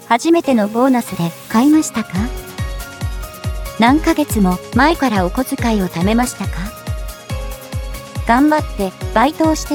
初めてのボーナスで買いましたか？何ヶ月も前からお小遣いを貯めましたか？頑張ってバイトをして